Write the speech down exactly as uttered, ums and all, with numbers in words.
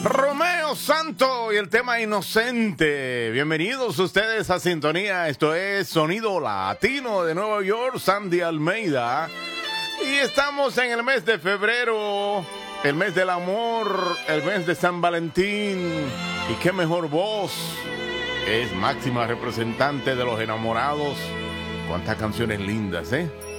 Romeo Santo y el tema Inocente. Bienvenidos ustedes a Sintonía. Esto es Sonido Latino de Nueva York, Sandy Almeida. Y estamos en el mes de febrero, el mes del amor, el mes de San Valentín. Y qué mejor voz. Es máxima representante de los enamorados. Cuántas canciones lindas, ¿eh?